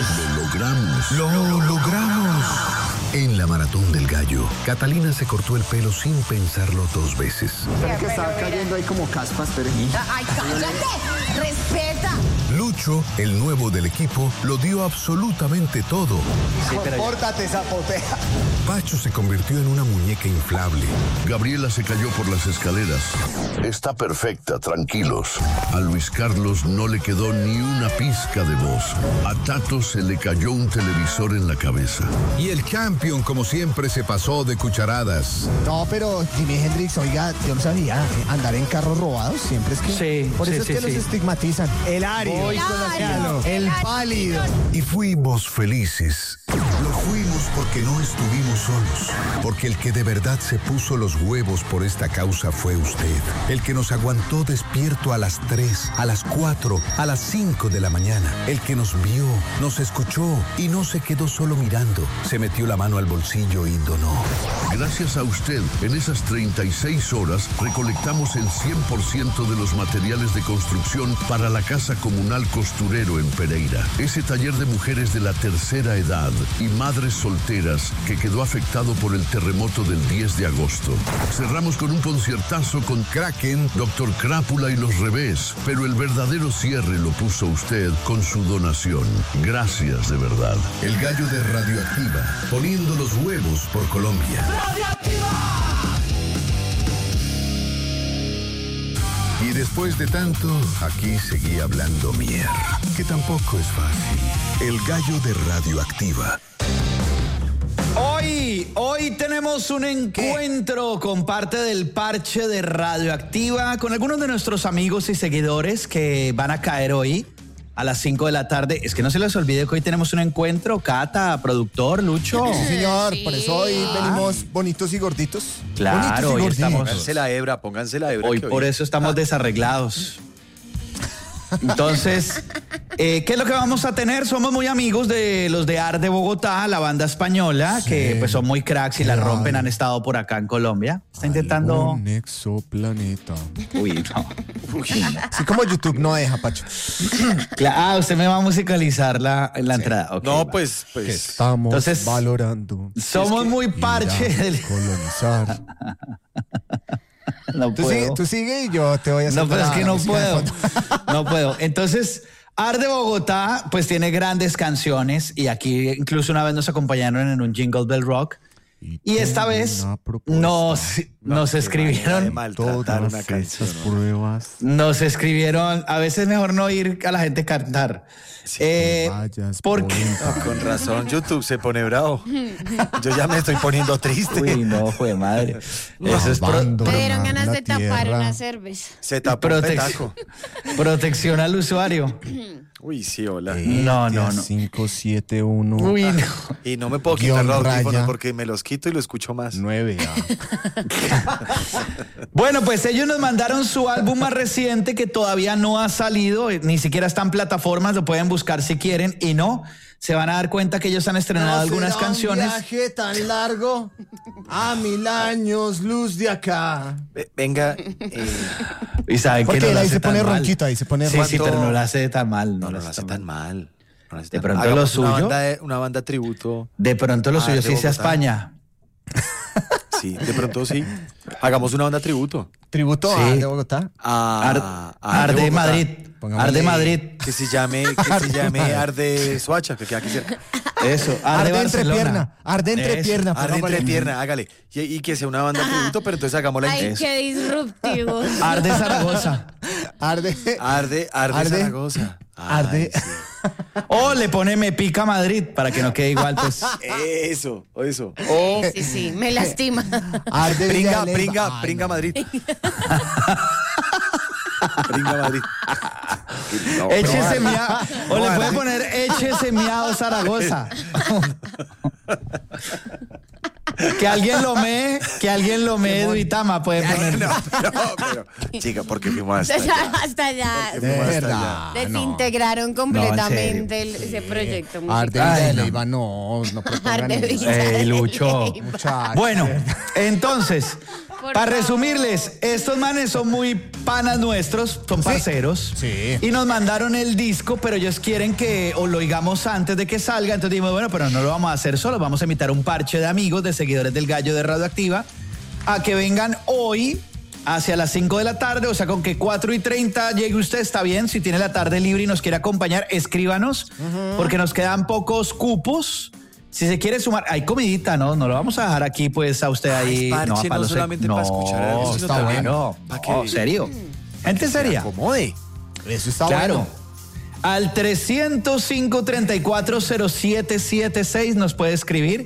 Lo logramos. Lo logramos. En la Maratón del Gallo, Catalina se cortó el pelo sin pensarlo 2 veces. Espera que estaba cayendo ahí como caspas, pero... ¡Ay, cállate! ¡Respeta! Lucho, el nuevo del equipo, lo dio absolutamente todo. Compórtate, zapotea. Pacho se convirtió en una muñeca inflable. Gabriela se cayó por las escaleras. Está perfecta, tranquilos. A Luis Carlos no le quedó ni una pizca de voz. A Tato se le cayó un televisor en la cabeza. Y el Champion, como siempre, se pasó de cucharadas. No, pero Jimi Hendrix, oiga, yo no sabía, andar en carros robados siempre es que... Sí, por eso sí, es que sí, los estigmatizan. El Ario, el pálido. Y fuimos felices. Lo fuimos porque no estuvimos solos. Porque el que de verdad se puso los huevos por esta causa fue usted. El que nos aguantó despierto a las 3, a las 4, a las 5 de la mañana. El que nos vio, nos escuchó y no se quedó solo mirando. Se metió la mano al bolsillo y donó. Gracias a usted, en esas 36 horas recolectamos el 100% de los materiales de construcción para la Casa Comunal Costurero en Pereira. Ese taller de mujeres de la tercera edad y madres solteras que quedó afectado por el terremoto del 10 de agosto. Cerramos con un conciertazo con Kraken, Dr. Crápula y Los Revés, pero el verdadero cierre lo puso usted con su donación. Gracias de verdad. El Gallo de Radioactiva, poniendo los huevos por Colombia. Y después de tanto, aquí seguía hablando Mier, que tampoco es fácil. El Gallo de Radioactiva. Hoy tenemos un encuentro con parte del parche de Radioactiva con algunos de nuestros amigos y seguidores que van a caer hoy a las 5 de la tarde. Es que no se les olvide que hoy tenemos un encuentro. Cata, productor, Lucho. Sí, señor, Sí. por eso hoy venimos bonitos y gorditos. Claro, Bonitos y hoy gorditos. estamos... Pónganse la hebra. Hoy que por eso estamos desarreglados. Entonces, ¿qué es lo que vamos a tener? Somos muy amigos de los de Arde Bogotá, la banda española, Sí. que pues son muy cracks y la Claro. rompen, han estado por acá en Colombia. Está intentando... Un exoplaneta. Uy, no. Así como YouTube no deja, Pacho. Usted me va a musicalizar la entrada. Ok, No, va. pues. Que estamos Entonces, valorando. Somos muy parche ir a del... colonizar. No puedo. Tú sigue y yo te voy a hacer. No, pero es la que no música de puedo. fondo. No puedo. Entonces, Arde Bogotá, pues tiene grandes canciones y aquí incluso una vez nos acompañaron en un Jingle Bell Rock. Y esta vez nos escribieron. De maltratar una canción. ¿No? Pruebas. Nos escribieron, a veces mejor no ir a la gente cantar. Porque Con razón, YouTube se pone bravo. Yo ya me estoy poniendo triste. uy, no, fue madre. Eso es Me dieron ganas de tapar una cerveza. Se tapó un petaco. protección al usuario. Uy, sí, hola. No. 571. Uy, no. Y no me puedo quitar los Guión audífonos raya. porque me los quito y lo escucho más. 9. Bueno, pues ellos nos mandaron su álbum más reciente que todavía no ha salido, ni siquiera está en plataformas, lo pueden buscar si quieren y no. Se van a dar cuenta que ellos han estrenado algunas canciones. Un viaje tan largo a 1000 años luz de acá. Venga, Y saben que Porque no lo ahí hace se pone tan mal. ronquito, ahí se pone Sí, ronquito. pero no lo hace tan mal. no lo hace tan mal. No lo hace De tan pronto mal. lo Hagamos suyo. Una banda tributo. De pronto lo suyo de sí sea Bogotá. España. Sí, de pronto sí. Hagamos una banda tributo. Tributo Sí. a de Bogotá. Arde Bogotá. Madrid. Pongámosle- Arde Madrid. Que se llame Arde Soacha, que queda aquí cerca. Eso. Arde Barcelona. entrepierna. Arde Eso. entrepierna. Arde pongámosle. entrepierna, hágale. Y que sea una banda tributo, pero entonces hagámosla Ay, en qué disruptivo. Arde Zaragoza. Arde. Arde Zaragoza. Arde. Ay, sí. O le pone Me Pica Madrid para que no quede igual, pues. Eso. Sí, me lastima. Arde. Villa de Leyva. Pringa Madrid. Pringa Madrid. No, Échese pero- miado. O le puede poner Échese miado Zaragoza. Que alguien lo mee Duitama, puede poner. pero, chica, porque fuimos hasta allá. Hasta allá. De Fuimos hasta verdad. Desintegraron completamente ese proyecto Arde musical. Villa de Ay, no. Leyva, no propongan Arde eso. Villa de Lucho. Leyva. Muchachos. Bueno, entonces, Para resumirles, estos manes son muy panas nuestros, son parceros. Sí. Y nos mandaron el disco, pero ellos quieren que o lo oigamos antes de que salga. Entonces dijimos, bueno, pero no lo vamos a hacer solo. Vamos a invitar un parche de amigos, de seguidores del Gallo de Radioactiva, a que vengan hoy hacia las 5 de la tarde. O sea, con que 4:30 llegue usted, está bien. Si tiene la tarde libre y nos quiere acompañar, escríbanos, porque nos quedan pocos cupos. Si se quiere sumar, hay comidita, ¿no? No lo vamos a dejar aquí, pues, a usted ahí. Parche, no solamente para escuchar a No, está bueno. No, serio. Gente seria. Acomode. Eso está Claro. bueno. Al 305-340776 nos puede escribir.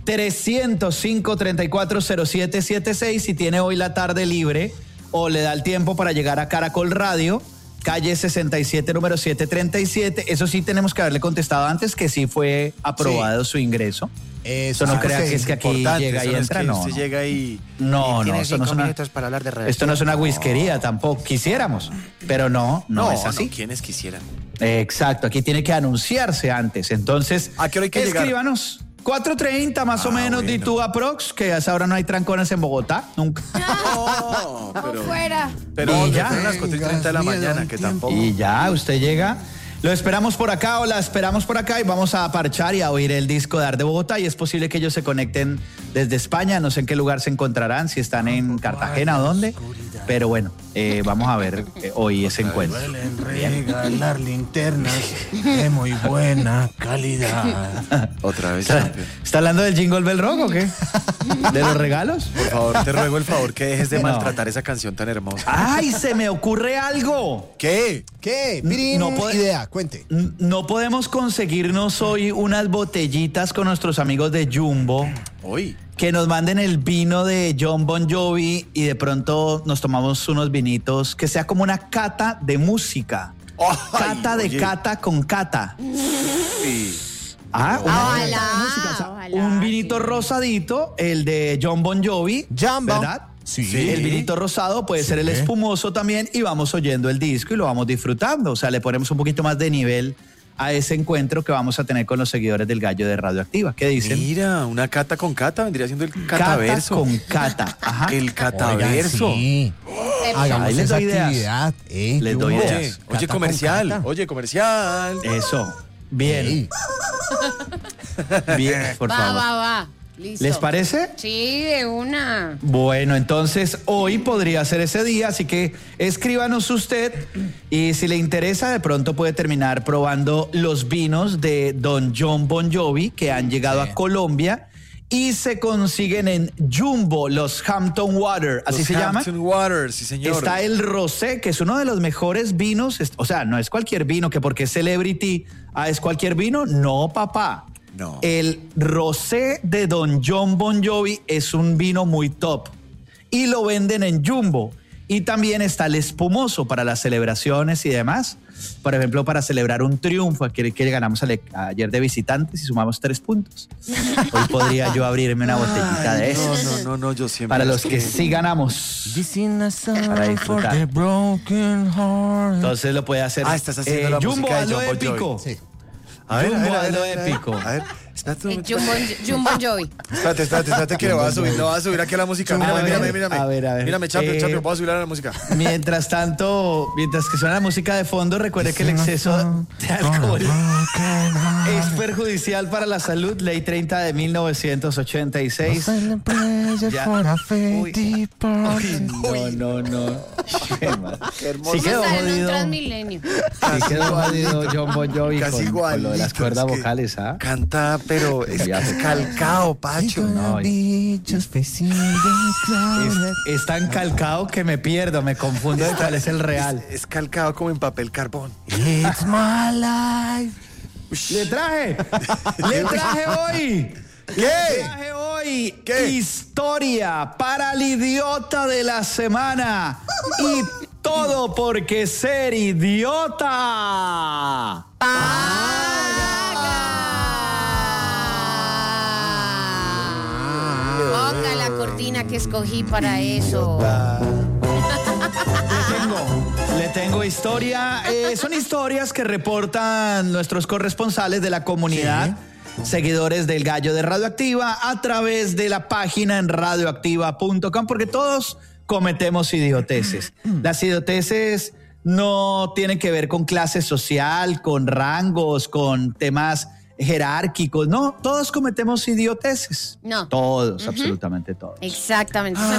305-340776 si tiene hoy la tarde libre o le da el tiempo para llegar a Caracol Radio, calle 67, número 737. Eso sí tenemos que haberle contestado antes que sí fue aprobado su ingreso. Eso no crea que es que aquí llega y entra, no. Usted llega y No, tiene esto no es 5 una, minutos para hablar de redes. esto no es una whiskería, tampoco quisiéramos, pero no es así. No, ¿quiénes quisieran? Exacto, aquí tiene que anunciarse antes. Entonces, ¿a qué hora hay que llegar? Escríbanos. 4:30 más o menos, bueno. di tú aprox, que a esa hora no hay trancones en Bogotá, nunca. No, pero... Fuera. Pero Y ya. son las 4:30 de la mañana, que tampoco... Y ya, usted llega. Lo esperamos por acá o la esperamos por acá y vamos a parchar y a oír el disco de Arte de Bogotá. Y es posible que ellos se conecten desde España. No sé en qué lugar se encontrarán, si están en Cartagena o dónde. Pero bueno, vamos a ver hoy ese encuentro. Suelen regalar linternas de muy buena calidad. Otra vez, ¿Está, campeón. ¿Está hablando del Jingle Bell Rock o qué? ¿De los regalos? Por favor, te ruego el favor que dejes de No. maltratar esa canción tan hermosa. ¡Ay, se me ocurre algo! ¿Qué? ¿Qué? Pirín, No puede- idea, cuente. No podemos conseguirnos hoy unas botellitas con nuestros amigos de Jumbo Hoy. que nos manden el vino de John Bon Jovi y de pronto nos tomamos unos vinitos que sea como una cata de música. Cata de oye. cata con cata. Sí. Ah, una Ojalá, cata de música, o sea, ojalá, un vinito sí. rosadito, el de John Bon Jovi, Jumbo. ¿verdad? Sí. El vinito rosado puede ser el espumoso también y vamos oyendo el disco y lo vamos disfrutando. O sea, le ponemos un poquito más de nivel a ese encuentro que vamos a tener con los seguidores del Gallo de Radioactiva. ¿Qué dicen? Mira, una cata con cata vendría siendo el Cata cataverso. con cata. Ajá. El cataverso. Sí. Hagamos Ahí les esa doy ideas. actividad. Les doy Jumbo. ideas. Oye, Cata comercial. con cata. Oye, comercial. Eso. Bien. Ey. Bien, por favor. Va. Listo. ¿Les parece? Sí, de una. Bueno, entonces hoy podría ser ese día, así que escríbanos usted y si le interesa de pronto puede terminar probando los vinos de Don John Bon Jovi que han llegado a Colombia y se consiguen en Jumbo, los Hampton Water, así Los se llaman. Hampton Waters, sí señor. Está el rosé, que es uno de los mejores vinos, o sea, no es cualquier vino, que porque es celebrity, es cualquier vino, no, papá. No. El rosé de Don John Bon Jovi es un vino muy top y lo venden en Jumbo. Y también está el espumoso para las celebraciones y demás. Por ejemplo, para celebrar un triunfo que ganamos ayer de visitantes y sumamos 3 puntos. Hoy podría yo abrirme una botellita de eso. No, yo siempre. Para los que sí ganamos. Para disfrutar. Entonces lo puede hacer. Estás haciendo la Jumbo, música de hazlo John Bon épico. Sí. A ver, Jumbo, a ver, hazlo a ver, épico. A ver, espérate un momento. John Bon Jovi. Espérate, que le voy a subir aquí a la música. Mírame. A ver. Mírame, Champion, voy a subir a la música. Mientras tanto, mientras que suena la música de fondo, recuerde que el exceso de alcohol es perjudicial para la salud. Ley 30 de 1986. Ya. Uy. No. Qué hermoso. Sí quedó Están en un jodido. Transmilenio. Sí quedó jodido John Bon Jovi Casi con lo de las igualito, cuerdas es que vocales, ¿ah? Canta, pero es Ya se calcao, Pacho. No, es tan calcado que me pierdo, me confundo de cuál es el real. Es calcado como en papel carbón. It's my life. ¡Le traje hoy! ¿Qué? Traje hoy ¿Qué? historia para el idiota de la semana. Y todo porque ser idiota. Ponga la cortina que escogí para eso. Le tengo historia. Son historias que reportan nuestros corresponsales de la comunidad. seguidores del Gallo de Radioactiva a través de la página en radioactiva.com, porque todos cometemos idioteces. Las idioteces no tienen que ver con clase social, con rangos, con temas jerárquicos. No, todos cometemos idioteces. No. Todos, absolutamente todos. Exactamente.